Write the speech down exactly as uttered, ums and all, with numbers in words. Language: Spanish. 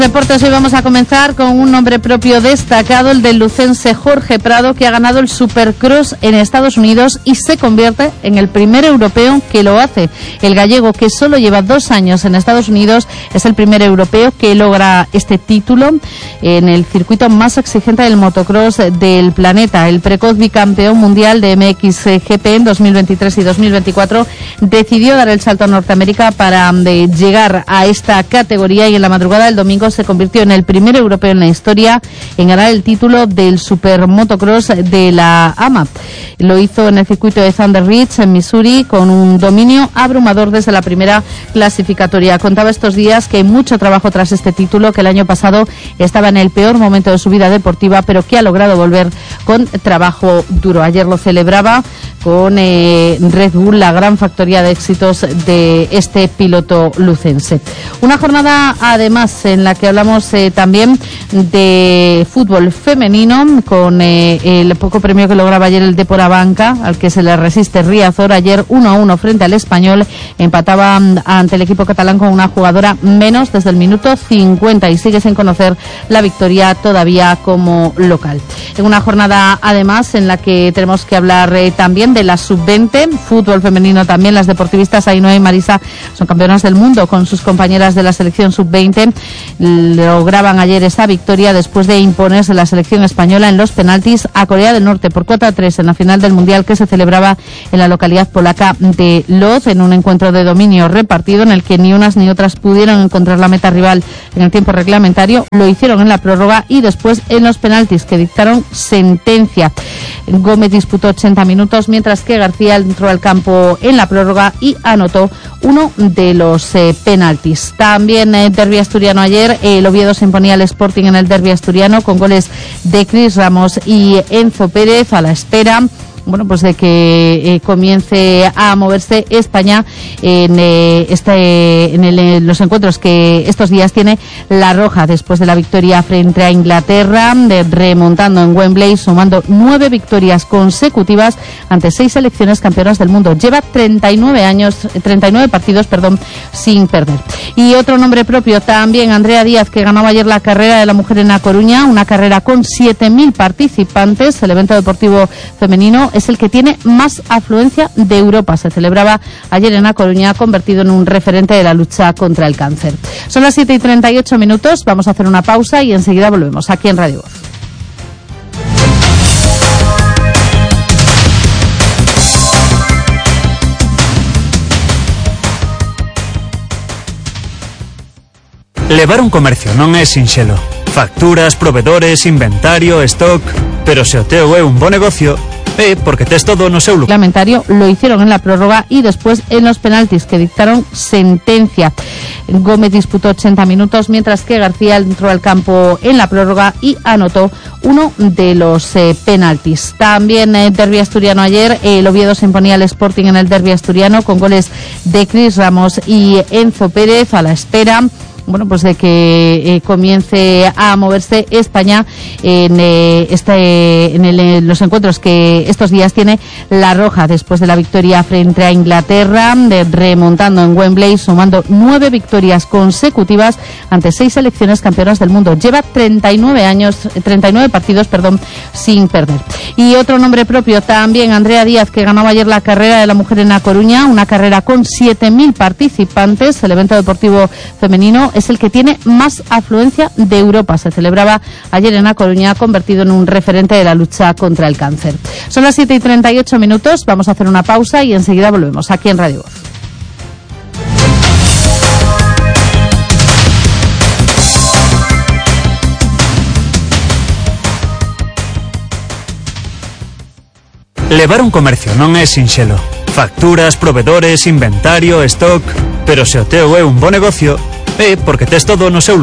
Deportes, hoy vamos a comenzar con un nombre propio destacado, el del lucense Jorge Prado, que ha ganado el Supercross en Estados Unidos y se convierte en el primer europeo que lo hace. El gallego, que solo lleva dos años en Estados Unidos, es el primer europeo que logra este título en el circuito más exigente del motocross del planeta. El precoz bicampeón mundial de M X G P en dos mil veintitrés y dos mil veinticuatro decidió dar el salto a Norteamérica para de, llegar a esta categoría, y en la madrugada del domingo se convirtió en el primer europeo en la historia en ganar el título del Supermotocross de la A M A. Lo hizo en el circuito de Thunder Ridge, en Missouri, con un dominio abrumador desde la primera clasificatoria. Contaba estos días que hay mucho trabajo tras este título, que el año pasado estaba en el peor momento de su vida deportiva, pero que ha logrado volver con trabajo duro. Ayer lo celebraba con eh, Red Bull, la gran factoría de éxitos de este piloto lucense. Una jornada, además, en la que hablamos eh, también de fútbol femenino, con eh, el poco premio que lograba ayer el Depor Abanca, al que se le resiste Riazor. Ayer uno a uno frente al Español, empataba ante el equipo catalán con una jugadora menos desde el minuto cincuenta, y sigue sin conocer la victoria todavía como local. En una jornada, además, en la que tenemos que hablar eh, también de la sub veinte, fútbol femenino también. Las deportivistas Ainhoa y Marisa son campeonas del mundo con sus compañeras de la selección sub veinte. Lograban ayer esa victoria después de imponerse la selección española en los penaltis a Corea del Norte por cuatro a tres en la final del Mundial, que se celebraba en la localidad polaca de Lodz, en un encuentro de dominio repartido en el que ni unas ni otras pudieron encontrar la meta rival en el tiempo reglamentario. Lo hicieron en la prórroga y después en los penaltis, que dictaron sentencia. Gómez disputó ochenta minutos, mientras que García entró al campo en la prórroga y anotó uno de los eh, penaltis. También eh, derbi asturiano ayer, eh, el Oviedo se imponía al Sporting en el derbi asturiano con goles de Cris Ramos y Enzo Pérez, a la espera, bueno, pues de que eh, comience a moverse España en, eh, este, en, el, en los encuentros que estos días tiene la Roja, después de la victoria frente a Inglaterra, de, remontando en Wembley, sumando nueve victorias consecutivas ante seis selecciones campeonas del mundo. Lleva treinta y nueve años, treinta y nueve partidos, perdón, sin perder. Y otro nombre propio también, Andrea Díaz, que ganaba ayer la carrera de la mujer en A Coruña, una carrera con siete mil participantes. El evento deportivo femenino es el que tiene más afluencia de Europa. Se celebraba ayer en A Coruña, convertido en un referente de la lucha contra el cáncer. Son las siete y treinta y ocho minutos, vamos a hacer una pausa y enseguida volvemos aquí en Radio Voz. Levar un comercio non é sinxelo. Facturas, proveedores, inventario, stock... Pero se o teu é un bo negocio, é porque tes todo no seu lugar. Reglamentario lo hicieron en la prórroga y después en los penaltis, que dictaron sentencia. Gómez disputó ochenta minutos, mientras que García entró al campo en la prórroga y anotó uno de los eh, penaltis. También eh, derbi asturiano ayer, eh, el Oviedo se imponía al Sporting en el derbi asturiano con goles de Cris Ramos y Enzo Pérez, a la espera, bueno, pues de que eh, comience a moverse España en, eh, este, en, el, en los encuentros que estos días tiene la Roja, después de la victoria frente a Inglaterra, de, remontando en Wembley, sumando nueve victorias consecutivas ante seis selecciones campeonas del mundo. Lleva treinta y nueve años, treinta y nueve partidos, perdón, sin perder. Y otro nombre propio también, Andrea Díaz, que ganaba ayer la carrera de la mujer en A Coruña, una carrera con siete mil participantes. El evento deportivo femenino es el que tiene más afluencia de Europa. Se celebraba ayer en A Coruña, convertido en un referente de la lucha contra el cáncer. Son las siete y treinta y ocho minutos, vamos a hacer una pausa y enseguida volvemos aquí en Radio Voz. Levar un comercio non é sinxelo. Facturas, proveedores, inventario, stock... Pero se o teu é un bo negocio, é porque tes todo no seu lugar.